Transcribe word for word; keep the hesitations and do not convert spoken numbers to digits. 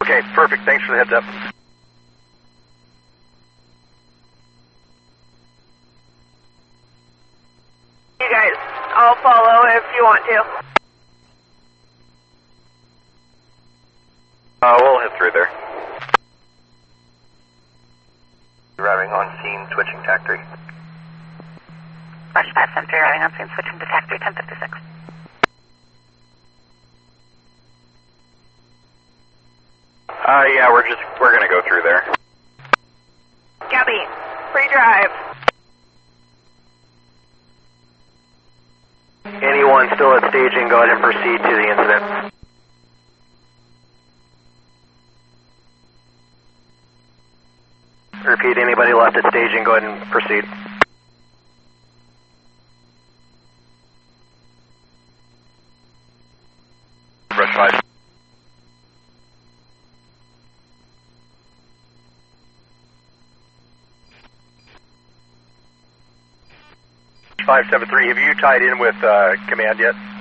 Okay, perfect. Thanks for the heads up. You guys, I'll follow if you want to. Uh, we'll head through there. Arriving on scene, switching tack three. Rush five seven three, arriving on scene, switching to tack three, ten fifty-six. Uh, yeah, we're just, we're gonna go through there. Gabby, free drive. Anyone still at staging, go ahead and proceed to the incident. Repeat, anybody left at staging, go ahead and proceed. Rush five. five seven three, have you tied in with uh, command yet?